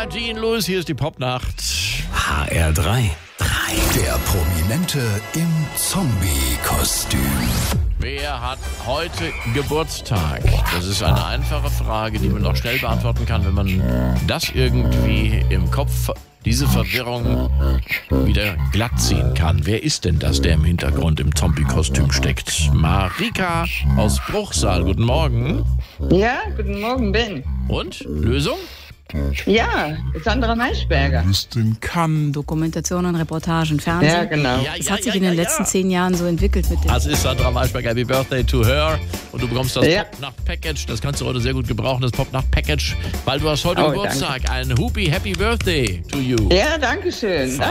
Dean Lewis, hier ist die Popnacht. HR3. Der Prominente im Zombie-Kostüm. Wer hat heute Geburtstag? Das ist eine einfache Frage, die man auch schnell beantworten kann, wenn man das irgendwie im Kopf, diese Verwirrung wieder glatt ziehen kann. Wer ist denn das, der im Hintergrund im Zombie-Kostüm steckt? Marika aus Bruchsal, guten Morgen. Ja, guten Morgen, Ben. Und? Lösung? Ja, Sandra Maischberger. Dokumentationen, Reportagen, Fernsehen. Ja, genau. Das hat sich in den letzten 10 Jahren so entwickelt mit dem. Das ist Sandra Maischberger, Happy Birthday to her. Und du bekommst das Ja. Popnacht-Package. Das kannst du heute sehr gut gebrauchen, das Popnacht-Package, weil du hast heute Geburtstag. Ein Hupi Happy Birthday to you. Ja, danke schön.